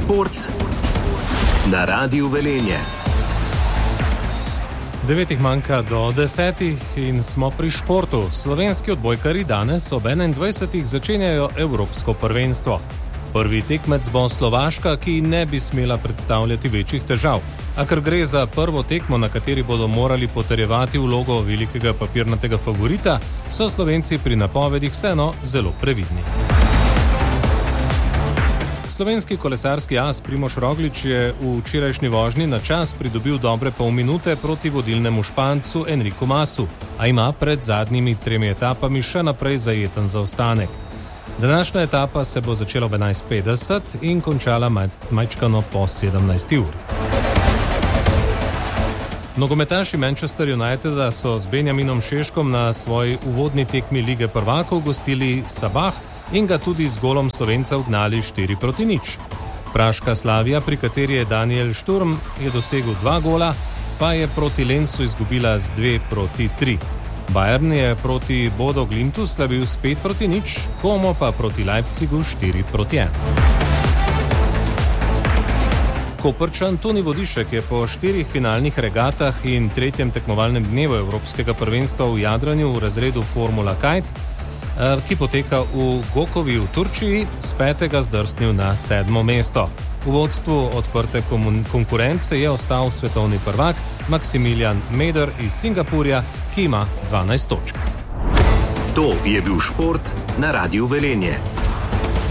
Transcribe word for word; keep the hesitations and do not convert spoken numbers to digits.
Šport na Radiu Velenje. Devetih manjka do desetih in smo pri športu. Slovenski odbojkarji danes ob enaindvajsetih začenjajo Evropsko prvenstvo. Prvi tekmec bo Slovaška, ki ne bi smela predstavljati večjih težav. A ker gre za prvo tekmo, na kateri bodo morali potrjevati vlogo velikega papirnatega favorita, so Slovenci pri napovedih vseeno zelo previdni. Slovenski kolesarski as Primož Roglič je v včerajšnji vožnji na čas pridobil dobre pol minute proti vodilnemu Špancu Enriku Masu, a ima pred zadnjimi tremi etapami še naprej zajeten zaostanek. Današnja etapa se bo začela ob enajst petdeset in končala maj, majčkano po sedemnajsti uri. Nogometaši Manchester Uniteda so z Benjaminom Šeškom na svoji uvodni tekmi Lige prvakov gostili Sabah in ga tudi z golom Slovenca ugnali štiri proti nič. Praška Slavija, pri kateri je Daniel Šturm, je dosegel dva gola, pa je proti Lensu izgubila z dve proti tri. Bayern je proti Bodo Glimtu slavil s pet proti nič, Como pa proti Leipzigu štiri proti ena. Koprčan Toni Vodišek je po štirih finalnih regatah in tretjem tekmovalnem dnevu Evropskega prvenstva v jadranju v razredu Formula Kite, ki poteka v Gokovi v Turčiji, s petega zdrsnil na sedmo mesto. V vodstvu odprte konkurence je ostal svetovni prvak Maximilian Meder iz Singapurja, ki ima dvanajst točk. To je bil šport na Radiu Velenje.